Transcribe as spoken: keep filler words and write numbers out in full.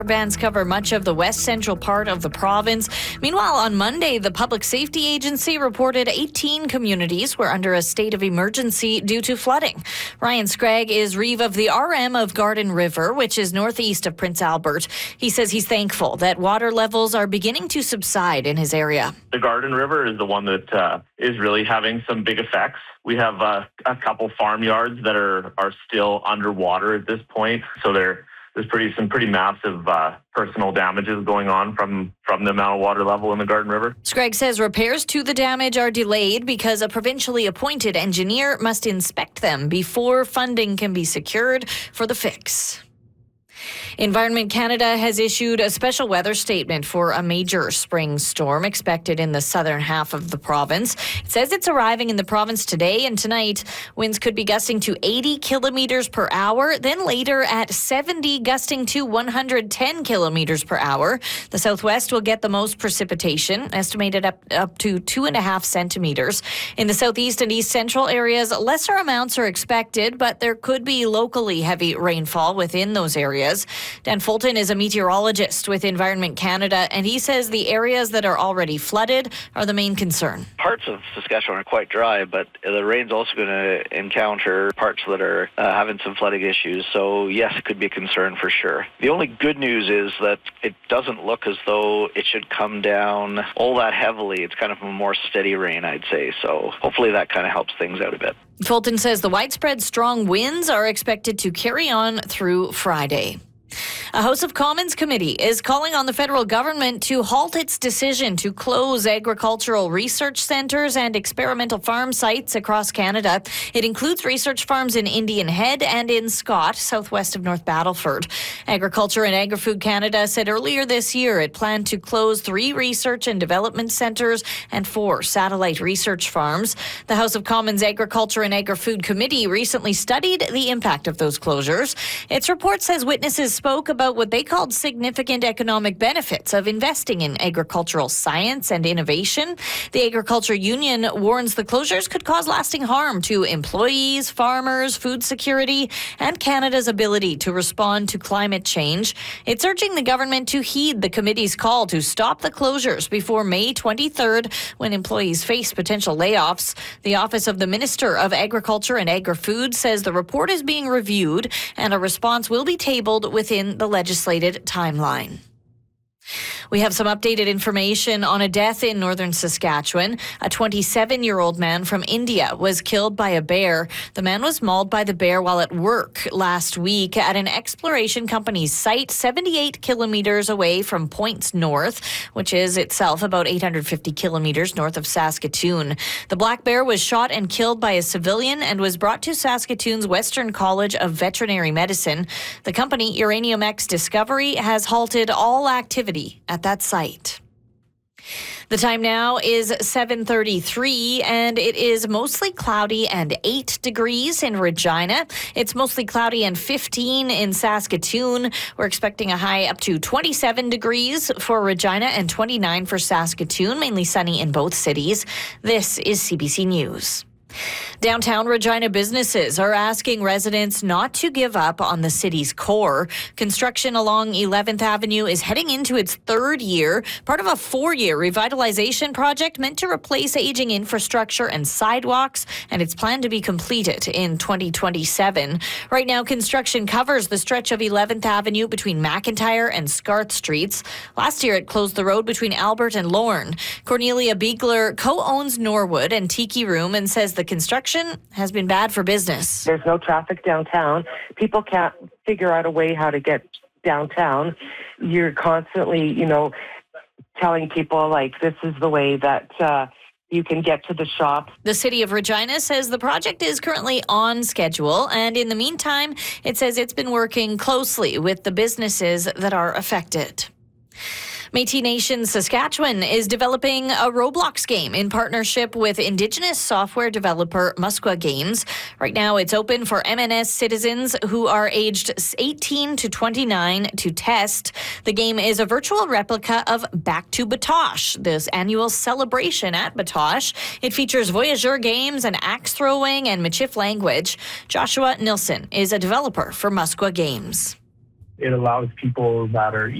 Bans cover much of the west central part of the province. Meanwhile, on Monday, the Public Safety Agency reported eighteen communities were under a state of emergency due to flooding. Ryan Scragg is reeve of the R M of Garden River, which is northeast of Prince Albert. He says he's thankful that water levels are beginning to subside in his area. The Garden River is the one that uh, is really having some big effects. We have uh, a couple farmyards that are, are still underwater at this point, so they're There's pretty some pretty massive uh, personal damages going on from, from the amount of water level in the Garden River. Scragg says repairs to the damage are delayed because a provincially appointed engineer must inspect them before funding can be secured for the fix. Environment Canada has issued a special weather statement for a major spring storm expected in the southern half of the province. It says it's arriving in the province today and tonight. Winds could be gusting to eighty kilometers per hour, then later at seventy, gusting to one hundred ten kilometers per hour. The southwest will get the most precipitation, estimated up, up to two and a half centimeters. In the southeast and east central areas, lesser amounts are expected, but there could be locally heavy rainfall within those areas. Dan Fulton is a meteorologist with Environment Canada, and he says the areas that are already flooded are the main concern. Parts of Saskatchewan are quite dry, but the rain's also going to encounter parts that are uh, having some flooding issues. So yes, it could be a concern for sure. The only good news is that it doesn't look as though it should come down all that heavily. It's kind of a more steady rain, I'd say. So hopefully that kind of helps things out a bit. Fulton says the widespread strong winds are expected to carry on through Friday. A House of Commons committee is calling on the federal government to halt its decision to close agricultural research centres and experimental farm sites across Canada. It includes research farms in Indian Head and in Scott, southwest of North Battleford. Agriculture and Agri-Food Canada said earlier this year it planned to close three research and development centres and four satellite research farms. The House of Commons Agriculture and Agri-Food Committee recently studied the impact of those closures. Its report says witnesses spoke about what they called significant economic benefits of investing in agricultural science and innovation. The Agriculture Union warns the closures could cause lasting harm to employees, farmers, food security, and Canada's ability to respond to climate change. It's urging the government to heed the committee's call to stop the closures before May twenty-third, when employees face potential layoffs. The Office of the Minister of Agriculture and Agri-Food says the report is being reviewed and a response will be tabled within the legislated timeline. We have some updated information on a death in northern Saskatchewan. A twenty-seven-year-old man from India was killed by a bear. The man was mauled by the bear while at work last week at an exploration company's site seventy-eight kilometers away from Points North, which is itself about eight hundred fifty kilometers north of Saskatoon. The black bear was shot and killed by a civilian and was brought to Saskatoon's Western College of Veterinary Medicine. The company, Uranium X Discovery, has halted all activity at that site. The time now is seven thirty-three, and it is mostly cloudy and eight degrees in Regina. It's mostly cloudy and fifteen in Saskatoon. We're expecting a high up to twenty-seven degrees for Regina and twenty-nine for Saskatoon, mainly sunny in both cities. This is C B C News. Downtown Regina businesses are asking residents not to give up on the city's core. Construction along eleventh Avenue is heading into its third year, part of a four-year revitalization project meant to replace aging infrastructure and sidewalks, and it's planned to be completed in twenty twenty-seven. Right now, construction covers the stretch of eleventh Avenue between McIntyre and Scarth Streets. Last year, it closed the road between Albert and Lorne. Cornelia Beegler co-owns Norwood and Tiki Room and says the construction has been bad for business. There's no traffic downtown. People can't figure out a way how to get downtown. You're constantly, you know, telling people, like, this is the way that uh, you can get to the shop. The City of Regina says the project is currently on schedule, and in the meantime, it says it's been working closely with the businesses that are affected. Métis Nation Saskatchewan is developing a Roblox game in partnership with Indigenous software developer Musqua Games. Right now, it's open for M N S citizens who are aged eighteen to twenty-nine to test. The game is a virtual replica of Back to Batoche, this annual celebration at Batoche. It features voyageur games and axe throwing and Michif language. Joshua Nilsson is a developer for Musqua Games. it allows people that are